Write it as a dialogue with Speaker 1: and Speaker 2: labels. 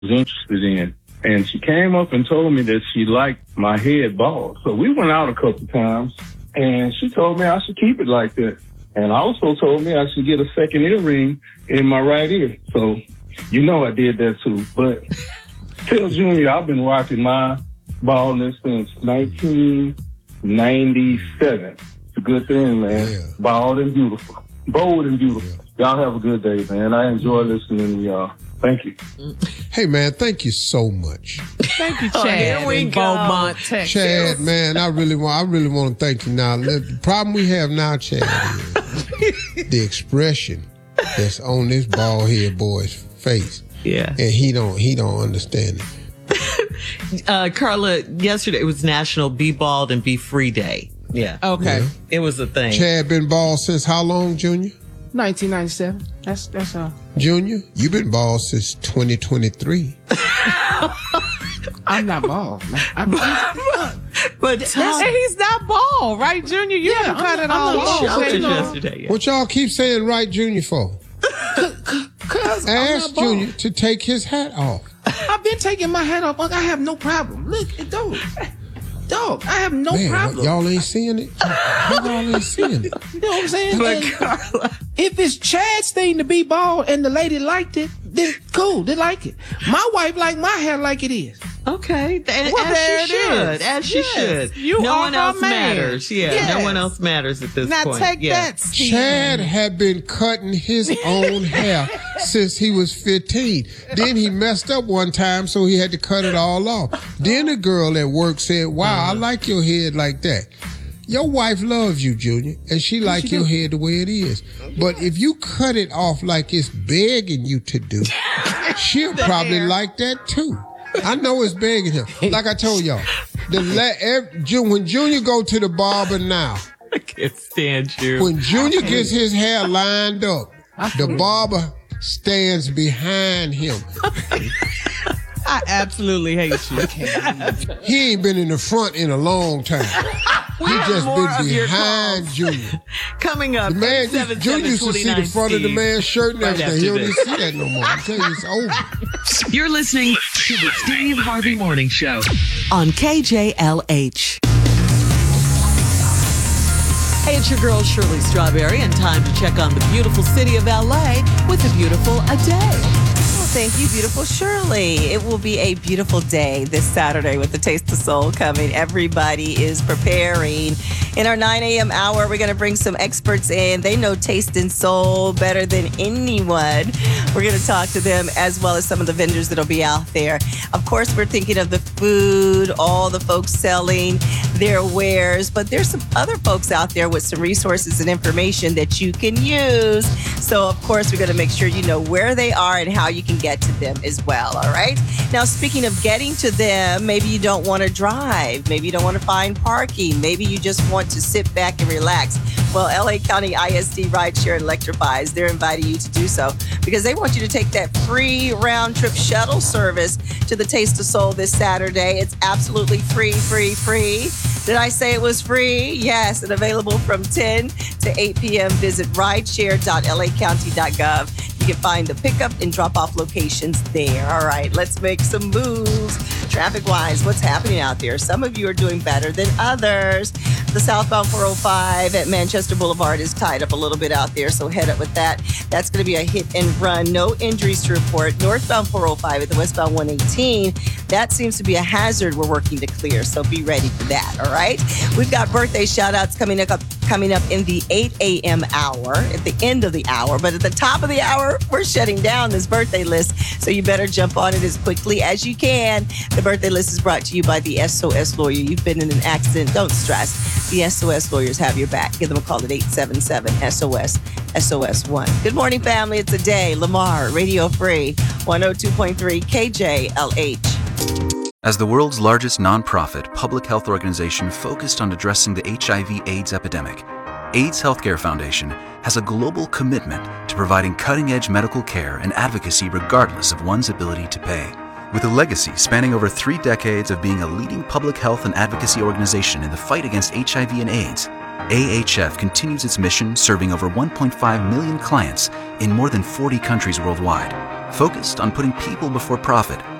Speaker 1: was interested in. And she came up and told me that she liked my head bald. So we went out a couple times, and she told me I should keep it like that. And also told me I should get a second earring in my right ear. So, I did that too. But tell Junior, I've been rocking my baldness since 1997. It's a good thing, man. Yeah. Bald and beautiful. Bold and beautiful. Yeah. Y'all have a good day, man. I enjoy listening to y'all. Thank you.
Speaker 2: Hey, man, thank you so much.
Speaker 3: Thank you, Chad. Here we go. Beaumont, Texas.
Speaker 2: Chad, man, I really want to thank you now. The problem we have now, Chad, is the expression that's on this bald head boy's face.
Speaker 4: Yeah.
Speaker 2: And he don't understand
Speaker 4: it. Carla, yesterday it was National Be Bald and Be Free Day. Yeah.
Speaker 3: Okay. Yeah.
Speaker 4: It was a thing.
Speaker 2: Chad been bald since how long, Junior?
Speaker 3: 1997. That's all.
Speaker 2: Junior, you've been bald since 2023.
Speaker 3: I'm not bald.
Speaker 4: But
Speaker 3: he's not bald, right, Junior? You haven't cut it all off.
Speaker 4: Yesterday.
Speaker 2: What y'all keep saying right, Junior, for?
Speaker 3: Cause
Speaker 2: ask Junior to take his hat off.
Speaker 3: I've been taking my hat off. I have no problem. Look, dog, I have no problem.
Speaker 2: Y'all ain't seeing it? Y'all ain't seeing it.
Speaker 3: You know what I'm saying? If it's Chad's thing to be bald and the lady liked it, then cool, they like it. My wife liked my hair like it is.
Speaker 4: Okay, as she should. No one else matters. Yeah, yes. No one else matters at this point.
Speaker 3: Now take that, Steve.
Speaker 2: Chad had been cutting his own hair since he was 15. Then he messed up one time, so he had to cut it all off. Then a girl at work said, "Wow, I like your head like that." Your wife loves you, Junior, and she likes your head the way it is. But if you cut it off like it's begging you to do, she'll probably like that too. I know it's begging him. Like I told y'all, when Junior go to the barber now,
Speaker 4: I can't stand you.
Speaker 2: When Junior gets his hair lined up, the barber stands behind him.
Speaker 3: I absolutely hate you.
Speaker 2: He ain't been in the front in a long time. He just been behind Junior.
Speaker 4: Coming up,
Speaker 2: the man, Junior used to see the front of the man's shirt and everything. He don't even see that no more. I tell you, it's over.
Speaker 5: You're listening to the Steve Harvey Morning Show
Speaker 4: on KJLH. Hey, it's your girl Shirley Strawberry, and time to check on the beautiful city of LA with a beautiful Ade.
Speaker 6: Thank you, beautiful Shirley. It will be a beautiful day this Saturday with the Taste of Soul coming. Everybody is preparing. In our 9 a.m. hour, we're going to bring some experts in. They know taste and soul better than anyone. We're going to talk to them as well as some of the vendors that will be out there. Of course, we're thinking of the food, all the folks selling their wares, but there's some other folks out there with some resources and information that you can use. So, of course, we're going to make sure you know where they are and how you can get to them as well, all right? Now, speaking of getting to them, maybe you don't want to drive. Maybe you don't want to find parking. Maybe you just want to sit back and relax. Well, LA County ISD Rideshare Electrifies, they're inviting you to do so because they want you to take that free round-trip shuttle service to the Taste of Soul this Saturday. It's absolutely free. Did I say it was free? Yes, and available from 10 to 8 p.m. Visit rideshare.lacounty.gov. You can find the pickup and drop-off locations there. All right, let's make some moves. Traffic-wise, what's happening out there? Some of you are doing better than others. The southbound 405 at Manchester Boulevard is tied up a little bit out there, so head up with that. That's going to be a hit and run. No injuries to report. Northbound 405 at the westbound 118, that seems to be a hazard we're working to clear, so be ready for that, all right? We've got birthday shout-outs coming up in the 8 a.m. hour, at the end of the hour. But at the top of the hour, we're shutting down this birthday list, so you better jump on it as quickly as you can. The birthday list is brought to you by the SOS Lawyer. You've been in an accident, don't stress. The SOS Lawyers have your back. Give them a call at 877-SOS-SOS1. Good morning, family. It's a day. Lamar, Radio Free, 102.3 KJLH.
Speaker 7: As the world's largest nonprofit public health organization focused on addressing the HIV/AIDS epidemic, AIDS Healthcare Foundation has a global commitment to providing cutting-edge medical care and advocacy regardless of one's ability to pay. With a legacy spanning over 3 decades of being a leading public health and advocacy organization in the fight against HIV and AIDS, AHF continues its mission serving over 1.5 million clients in more than 40 countries worldwide. focused on putting people before profit